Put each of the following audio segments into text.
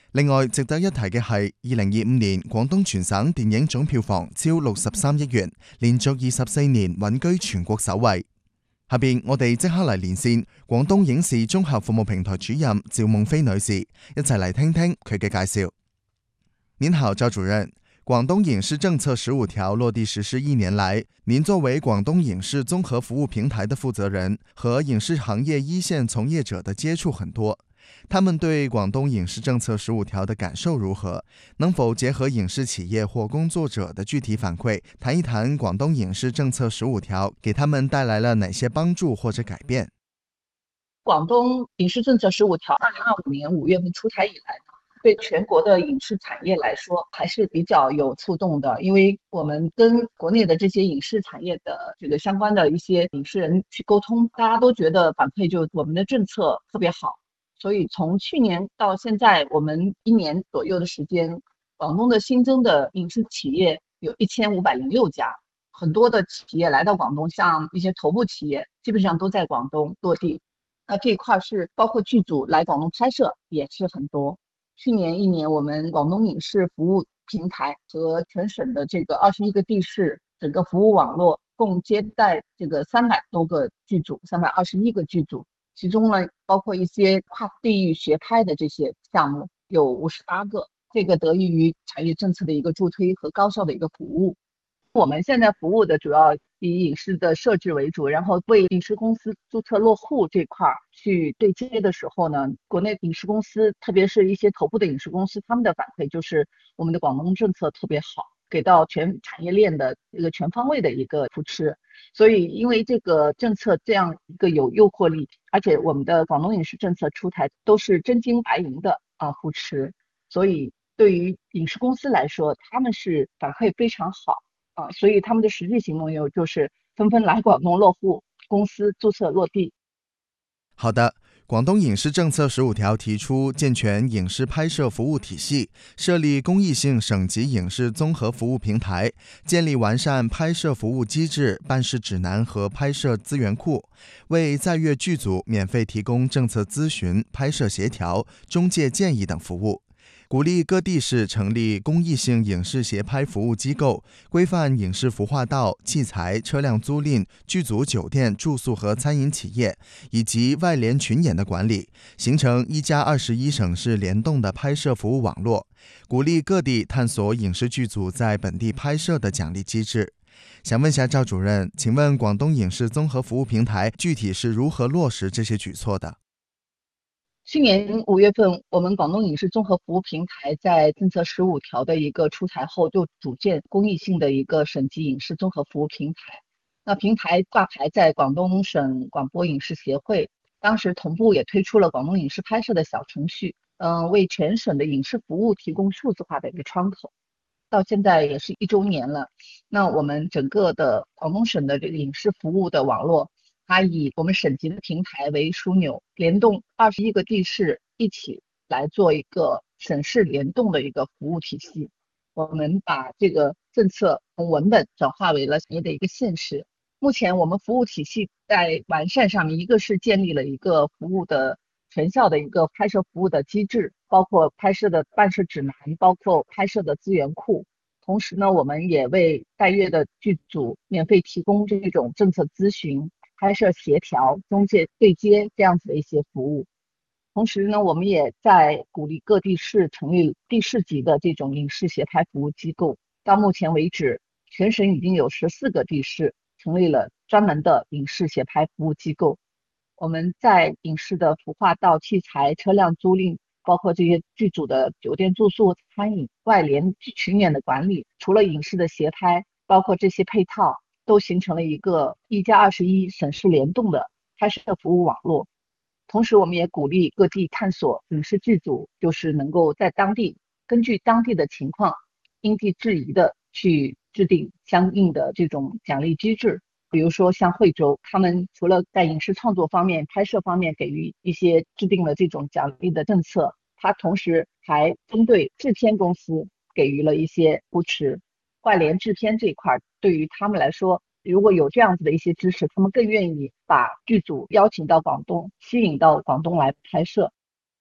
另外，值得一提嘅係2025年廣東全省電影總票房超63億元，連續24年穩居全國首位。下邊我哋即刻嚟連線廣東影視綜合服務平台主任趙夢飛女士，一齊嚟聽聽佢嘅介紹。您好，趙主任。廣東影視政策15條落地實施1年來，您作為廣東影視綜合服務平台的負責人，和影視行業一線從業者的接觸很多，他們對廣東影視政策15條的感受如何？能否結合影視企業或工作者的具體反饋，談一談廣東影視政策15條給他們帶來了哪些幫助或者改變？ 廣東影視政策15條2025年5月份出台以來，對全國的影視產業來說還是比較有觸動的，因為我們跟國內的這些影視產業的這個相關的一些影視人去溝通，大家都覺得反饋就我們的政策特別好，所以從去年到現在，我們1年左右的時間，廣東的新增的影視企業有1506家，很多的企業來到廣東，像一些頭部企業基本上都在廣東落地。那這一塊是包括劇組來廣東拍攝也是很多。去年1年，我們廣東影視服務平台和全省的這個21個地市整個服務網絡，共接待這個300多個劇組，321個劇組，其中呢包括一些跨地域協拍的這些項目有58個，這個得益於產業政策的一個助推和高效的一個服務。我們現在服務的主要以影視的設置為主，然後為影視公司註冊落戶這塊去對接的時候呢，國內影視公司，特別是一些頭部的影視公司，他們的反饋就是我們的廣東政策特別好，給到全產業鏈的一個全方位的一個扶持。所以因為這個政策這樣一個有誘惑力，而且我們的廣東影視政策出台都是真金白銀的扶持，所以對於影視公司來說，他們是反饋非常好。所以他們的實際行動就是紛紛來廣東落戶，公司註冊落地。 好的，廣東影視政策15條提出健全影視拍攝服務體系，設立公益性省級影視綜合服務平台，建立完善拍攝服務機制、辦事指南和拍攝資源庫，為在粵劇組免費提供政策諮詢、拍攝協調、中介建議等服務。鼓勵各地市成立公益性影視協拍服務機構，規範影視服化道、器材、車輛租賃、劇組酒店、住宿和餐飲企業，以及外聯群演的管理，形成1+21省市聯動的拍攝服務網絡。鼓勵各地探索影視劇組在本地拍攝的獎勵機制。想問下趙主任，請問廣東影視綜合服務平台具體是如何落實這些舉措的？ 去年5月份，我們廣東影視綜合服務平台在政策15條的一個出台後，就組建公益性的一個省級影視綜合服務平台。那平台掛牌在廣東省廣播影視協會，當時同步也推出了廣東影視拍攝的小程序，為全省的影視服務提供數字化的一個窗口。到現在也是1周年了，那我們整個的廣東省的這個影視服務的網絡，它以我們省級的平台為樞紐，聯動21個地市一起來做一個省市聯動的一個服務體系。我們把這個政策從文本轉化為了產業的一個現實。目前我們服務體系在完善上面，一個是建立了一個服務的全校的一個拍攝服務的機制，包括拍攝的辦事指南，包括拍攝的資源庫。同時呢，我們也為在粵的劇組免費提供這種政策諮詢、拍攝協調、中介對接這樣子的一些服務。同時呢，我們也在鼓勵各地市成立地市級的這種影視協拍服務機構。到目前為止，全省已經有14個地市成立了專門的影視協拍服務機構。我們在影視的服化道、器材、車輛租賃，包括這些劇組的酒店住宿、餐飲、外聯群演的管理，除了影視的協拍，包括這些配套，都形成了一個1+21省市聯動的拍攝服務網絡。同時我們也鼓勵各地探索影視劇組，就是能夠在當地根據當地的情況因地制宜的去制定相應的這種獎勵機制。比如說像惠州，他們除了在影視創作方面、拍攝方面給予一些制定了這種獎勵的政策，它同時還針對制片公司給予了一些扶持。外聯制片這一塊對於他們來說，如果有這樣子的一些支持，他們更願意把劇組邀請到廣東，吸引到廣東來拍攝。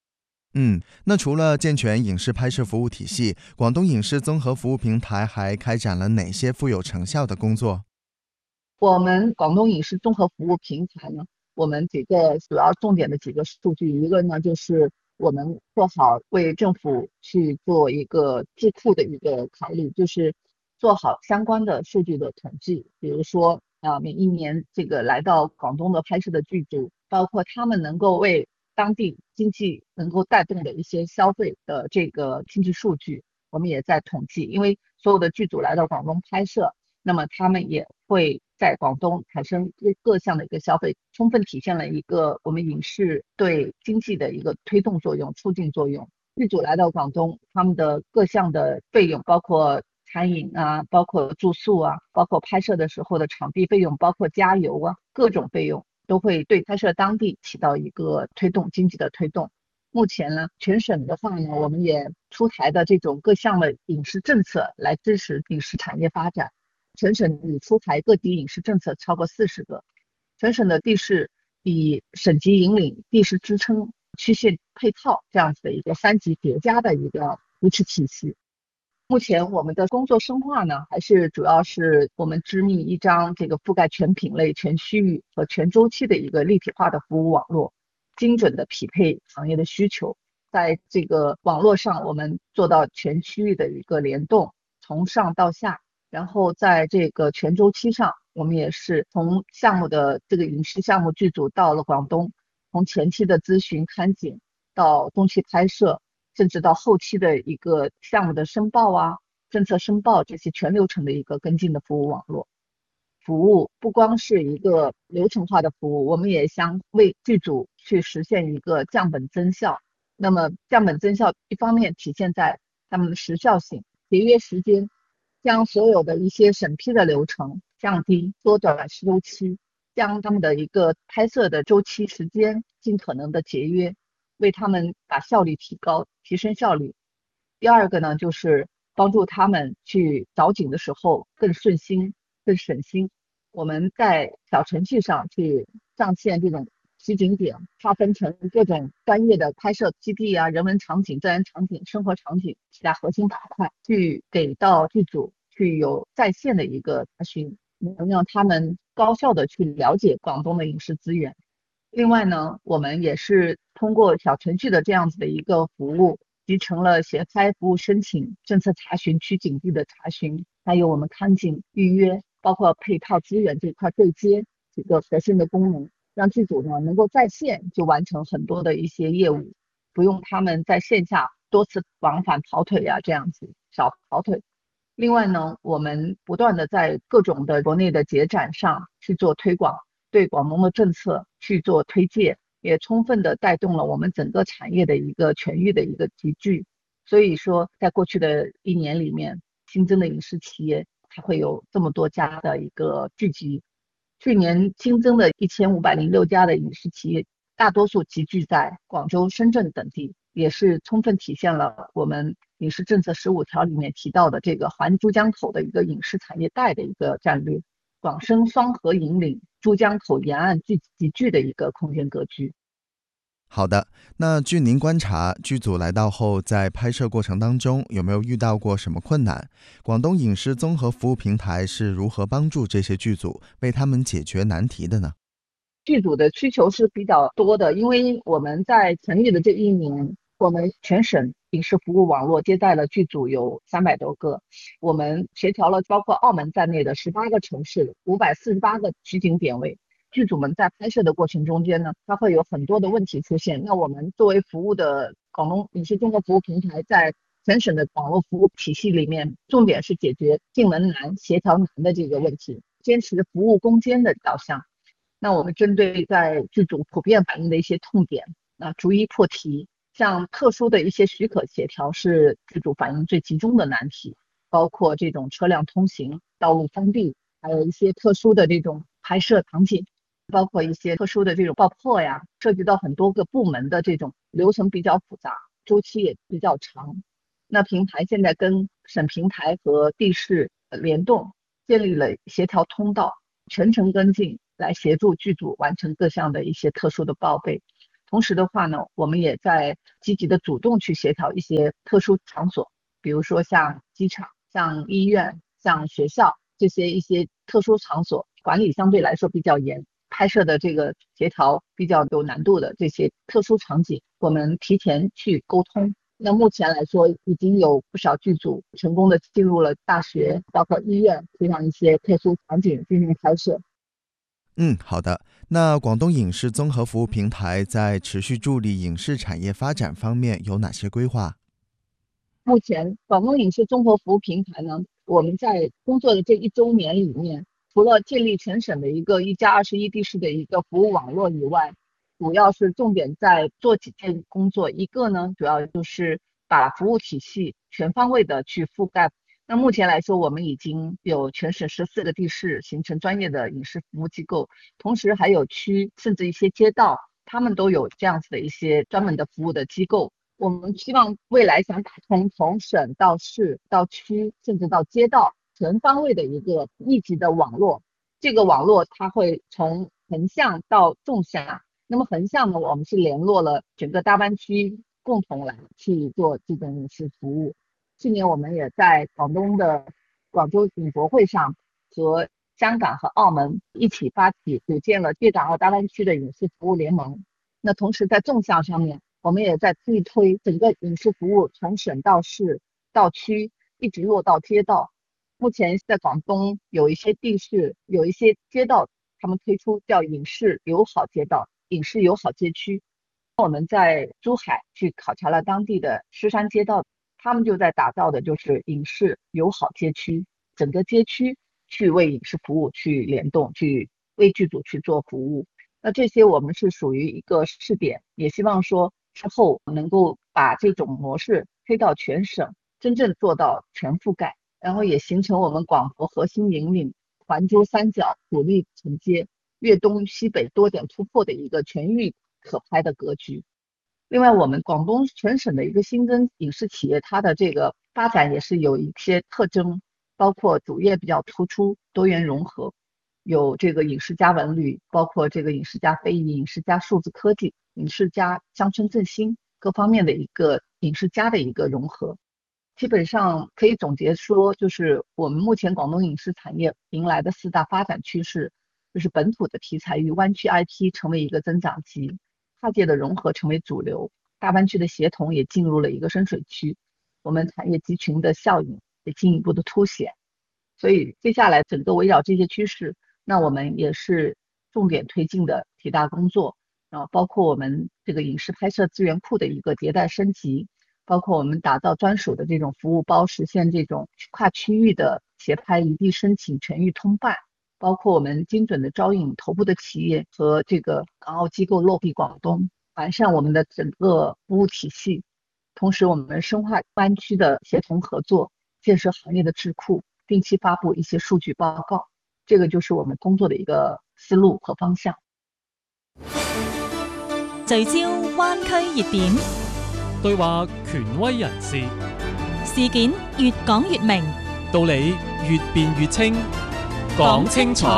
那除了健全影视拍摄服务体系，广东影视综合服务平台还开展了哪些富有成效的工作？ 我们广东影视综合服务平台呢，我们几个主要重点的几个数据，一个呢就是我们做好为政府去做一个智库的一个考虑，就是做好相关的数据的统计，比如说每一年这个来到广东的拍摄的剧组，包括他们能够为当地经济能够带动的一些消费的这个经济数据，我们也在统计，因为所有的剧组来到广东拍摄，那么他们也会在广东产生各项的一个消费，充分体现了一个我们影视对经济的一个推动作用、促进作用。剧组来到广东，他们的各项的费用，包括餐饮啊，包括住宿啊，包括拍摄的时候的场地费用，包括加油啊，各种费用都会对拍摄当地起到一个推动经济的推动。目前呢，全省的话呢，我们也出台的这种各项的影视政策来支持影视产业发展。全省已出台各级影视政策超过40个，全省的地市以省级引领、地市支撑、区县配套这样子的一个3级叠加的一个扶持体系。目前我们的工作深化呢，还是主要是我们织密一张这个覆盖全品类、全区域和全周期的一个立体化的服务网络，精准的匹配行业的需求。在这个网络上，我们做到全区域的一个联动，从上到下。然后在这个全周期上，我们也是从项目的这个影视项目剧组到了广东，从前期的咨询看景到中期拍摄，甚至到后期的一个项目的申报啊、政策申报这些全流程的一个跟进的服务网络。服务不光是一个流程化的服务，我们也想为剧组去实现一个降本增效。那么降本增效一方面体现在他们的时效性，节约时间，将所有的一些审批的流程降低，缩短周期，将他们的一个拍摄的周期时间尽可能的节约，为他们把效率提高，提升效率。第二个呢，就是帮助他们去找景的时候更顺心、更省心。我们在小程序上去上线这种取景点，划分成各种专业的拍摄基地啊、人文场景、自然场景、生活场景几大核心板块，去给到剧组去有在线的一个查询，能让他们高效的去了解广东的影视资源。另外呢，我们也是通过小程序的这样子的一个服务，集成了协拍服务申请、政策查询、取景地的查询，还有我们看景预约，包括配套资源这块对接几个核心的功能，让剧组呢能够在线就完成很多的一些业务，不用他们在线下多次往返跑腿啊，这样子少跑腿。另外呢，我们不断的在各种的国内的节展上去做推广，对广东的政策去做推介，也充分的带动了我们整个产业的一个全域的一个集聚。所以说，在过去的1年里面，新增的影视企业才会有这么多家的一个聚集。去年新增的1506家的影视企业，大多数集聚在广州、深圳等地，也是充分体现了我们影视政策15条里面提到的这个环珠江口的一个影视产业带的一个战略，广深双核引领珠江口沿岸集聚的一个空间格局。 好的，那据您观察，剧组来到后，在拍摄过程当中有没有遇到过什么困难？广东影视综合服务平台是如何帮助这些剧组为他们解决难题的呢？ 剧组的需求是比较多的，因为我们在成立的这1年，我们全省影视服务网络接待了剧组有300多个，我们协调了包括澳门在内的18个城市548个取景点位。剧组们在拍摄的过程中间呢，它会有很多的问题出现。那我们作为服务的广东影视综合服务平台，在全省的网络服务体系里面，重点是解决进门难、协调难的这个问题，坚持服务攻坚的导向。那我们针对在剧组普遍反映的一些痛点，逐一破题。像特殊的一些许可协调是剧组反映最集中的难题，包括这种车辆通行、道路封闭，还有一些特殊的这种拍摄场景，包括一些特殊的这种爆破呀，涉及到很多个部门的这种流程比较复杂，周期也比较长。那平台现在跟省平台和地市联动，建立了协调通道，全程跟进来协助剧组完成各项的一些特殊的报备。 同时的话呢，我们也在积极的主动去协调一些特殊场所，比如说像机场、像医院、像学校这些一些特殊场所，管理相对来说比较严，拍摄的这个协调比较有难度的这些特殊场景，我们提前去沟通。那目前来说，已经有不少剧组成功的进入了大学，包括医院这样一些特殊场景进行拍摄。 好的。那广东影视综合服务平台在持续助力影视产业发展方面有哪些规划？ 目前广东影视综合服务平台呢，我们在工作的这1周年里面，除了建立全省的一个1+21地市的一个服务网络以外，主要是重点在做几件工作。一个呢，主要就是把服务体系全方位的去覆盖。那目前来说，我们已经有全省14个地市形成专业的影视服务机构，同时还有区甚至一些街道，他们都有这样子的一些专门的服务的机构。我们希望未来想打通从省到市到区甚至到街道全方位的一个密集的网络。这个网络它会从横向到纵向，那么横向呢，我们是联络了整个大湾区共同来去做这种影视服务。去年我们也在广东的广州影博会上和香港和澳门一起发起组建了粤港澳大湾区的影视服务联盟。那同时在纵向上面，我们也在力推整个影视服务从省到市到区一直落到街道。目前在广东有一些地市有一些街道，他们推出叫影视友好街道、影视友好街区。我们在珠海去考察了当地的狮山街道，他们就在打造的就是影视友好街区，整个街区去为影视服务去联动，去为剧组去做服务。那这些我们是属于一个试点，也希望说之后能够把这种模式推到全省，真正做到全覆盖，然后也形成我们广佛核心引领、环珠三角主力承接、粤东西北多点突破的一个全域可拍的格局。另外，我们广东全省的一个新增影视企业，它的这个发展也是有一些特征，包括主业比较突出、多元融合，有这个影视加文旅，包括这个影视加非遗、影视加数字科技、影视加乡村振兴各方面的一个影视加的一个融合。基本上可以总结说，就是我们目前广东影视产业迎来的4大发展趋势，就是本土的题材与湾区 IP 成为一个增长极，跨界的融合成为主流，大湾区的协同也进入了一个深水区，我们产业集群的效应也进一步的凸显。所以接下来整个围绕这些趋势，那我们也是重点推进的几大工作，然后包括我们这个影视拍摄资源库的一个迭代升级，包括我们打造专属的这种服务包，实现这种跨区域的协拍一地申请全域通办，包括我们精准的招引头部的企业和这个港澳机构落地广东，完善我们的整个服务体系。同时我们深化湾区的协同合作，建设行业的智库，定期发布一些数据报告，这个就是我们工作的一个思路和方向。 聚焦灣區熱點， 對話權威人士， 事件越講越明， 道理越辯越清，講清楚。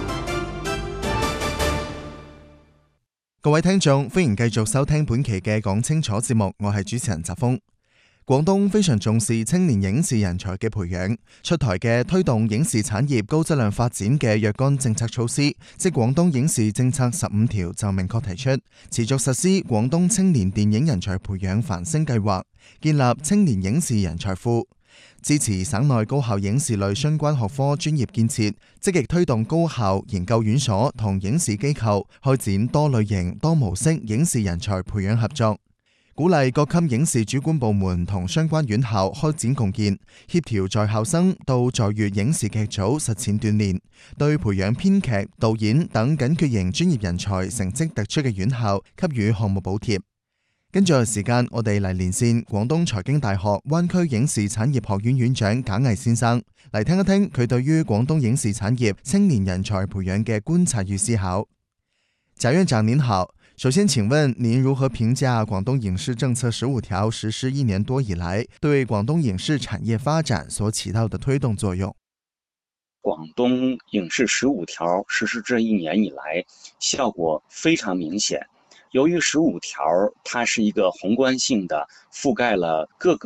各位聽眾，歡迎繼續收聽本期嘅講清楚節目，我係主持人澤峰。廣東非常重視青年影視人才嘅培養，出台嘅推動影視產業高質量發展嘅若干政策措施，即廣東影視政策15條就明確提出，持續實施廣東青年電影人才培養繁星計劃，建立青年影視人才庫，支持省內高校影視類相關學科專業建設，積極推動高校、研究院所同影視機構開展多類型、多模式影視人才培養合作。鼓勵各級影視主管部門同相關院校開展共建，協調在校生到在粵影視劇組實踐鍛鍊，對培養編劇、導演等緊缺型專業人才成績突出嘅院校給予項目補貼。跟住時間，我哋嚟連線廣東財經大學灣區影視產業學院院長賈毅先生，嚟聽一聽佢對於廣東影視產業青年人才培養嘅觀察與思考。賈院長您好，首先請問您如何評價廣東影視政策15條實施1年多以來，對廣東影視產業發展所起到的推動作用？ 廣東影視15條實施這1年以來，效果非常明顯。 由于15条它是一个宏观性的，覆盖了各个